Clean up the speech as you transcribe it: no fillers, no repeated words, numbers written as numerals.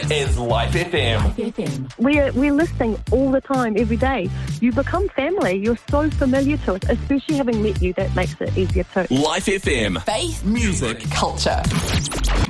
is Life FM. We're listening all the time, every day. You become family. You're so familiar to us, especially having met you. That makes it easier too. Life FM. Faith, music, culture.